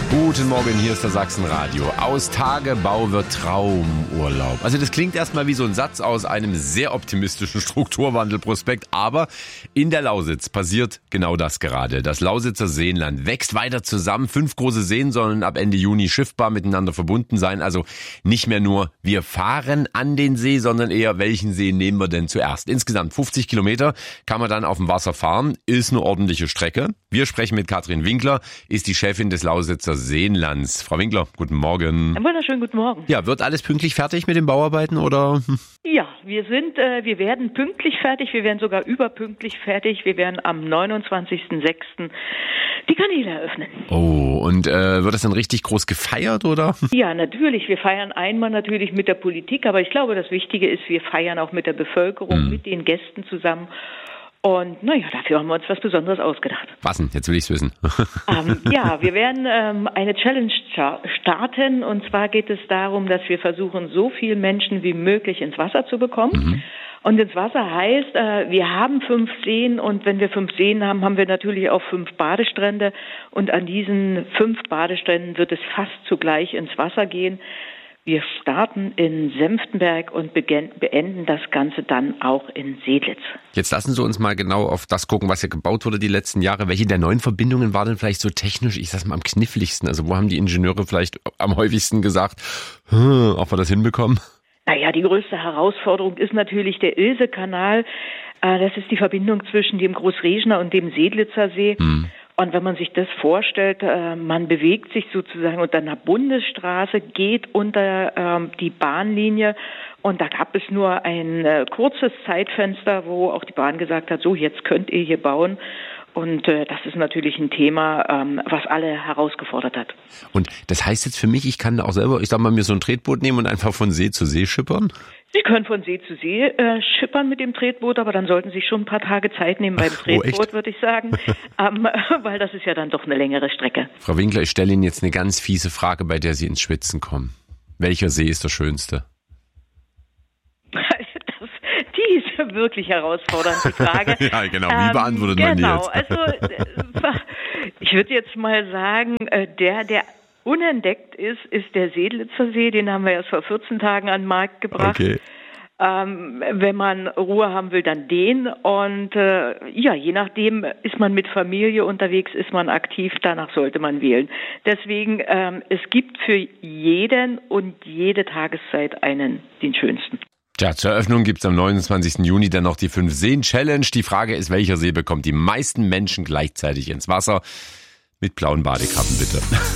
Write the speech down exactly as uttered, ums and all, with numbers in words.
Guten Morgen, hier ist der Sachsenradio. Aus Tagebau wird Traumurlaub. Also das klingt erstmal wie so ein Satz aus einem sehr optimistischen Strukturwandelprospekt, aber in der Lausitz passiert genau das gerade. Das Lausitzer Seenland wächst weiter zusammen. Fünf große Seen sollen ab Ende Juni schiffbar miteinander verbunden sein. Also nicht mehr nur wir fahren an den See, sondern eher welchen See nehmen wir denn zuerst. Insgesamt fünfzig Kilometer kann man dann auf dem Wasser fahren. Ist eine ordentliche Strecke. Wir sprechen mit Katrin Winkler, ist die Chefin des Lausitzer Seenlands. Frau Winkler, guten Morgen. Einen wunderschönen guten Morgen. Ja, wird alles pünktlich fertig mit den Bauarbeiten oder? Ja, wir sind, äh, wir werden pünktlich fertig. Wir werden sogar überpünktlich fertig. Wir werden am neunundzwanzigsten sechsten die Kanäle eröffnen. Oh, und äh, wird das dann richtig groß gefeiert oder? Ja, natürlich. Wir feiern einmal natürlich mit der Politik, aber ich glaube, das Wichtige ist, wir feiern auch mit der Bevölkerung, mhm. mit den Gästen zusammen. Und naja, dafür haben wir uns was Besonderes ausgedacht. Was denn? Jetzt will ich's wissen. ähm, ja, wir werden ähm, eine Challenge starten. Und zwar geht es darum, dass wir versuchen, so viele Menschen wie möglich ins Wasser zu bekommen. Mhm. Und ins Wasser heißt, äh, wir haben fünf Seen. Und wenn wir fünf Seen haben, haben wir natürlich auch fünf Badestrände. Und an diesen fünf Badestränden wird es fast zugleich ins Wasser gehen. Wir starten in Senftenberg und beenden das Ganze dann auch in Seedlitz. Jetzt lassen Sie uns mal genau auf das gucken, was hier gebaut wurde die letzten Jahre. Welche der neuen Verbindungen war denn vielleicht so technisch, ich sag's mal, am kniffligsten? Also wo haben die Ingenieure vielleicht am häufigsten gesagt, ob wir das hinbekommen? Naja, die größte Herausforderung ist natürlich der Ilse-Kanal. Das ist die Verbindung zwischen dem Großregner und dem Seedlitzer See. Hm. Und wenn man sich das vorstellt, äh, man bewegt sich sozusagen unter einer Bundesstraße, geht unter ähm, die Bahnlinie und da gab es nur ein äh, kurzes Zeitfenster, wo auch die Bahn gesagt hat, so jetzt könnt ihr hier bauen. Und äh, das ist natürlich ein Thema, ähm, was alle herausgefordert hat. Und das heißt jetzt für mich, ich kann auch selber, ich sag mal, mir so ein Tretboot nehmen und einfach von See zu See schippern? Sie können von See zu See äh, schippern mit dem Tretboot, aber dann sollten Sie schon ein paar Tage Zeit nehmen beim Tretboot, oh, würde ich sagen, ähm, weil das ist ja dann doch eine längere Strecke. Frau Winkler, ich stelle Ihnen jetzt eine ganz fiese Frage, bei der Sie ins Schwitzen kommen. Welcher See ist der schönste? Das, die ist wirklich herausfordernd, die Frage. Ja, genau. Wie beantwortet ähm, man die genau. jetzt? Genau, also ich würde jetzt mal sagen, der, der unentdeckt ist, ist der Seedlitzer See. Den haben wir erst vor vierzehn Tagen an den Markt gebracht. Okay. Ähm, wenn man Ruhe haben will, dann den. Und äh, ja, je nachdem ist man mit Familie unterwegs, ist man aktiv, danach sollte man wählen. Deswegen, ähm, es gibt für jeden und jede Tageszeit einen, den schönsten. Tja, zur Eröffnung gibt's am neunundzwanzigsten Juni dann noch die Fünf-Seen-Challenge. Die Frage ist, welcher See bekommt die meisten Menschen gleichzeitig ins Wasser? Mit blauen Badekappen, bitte.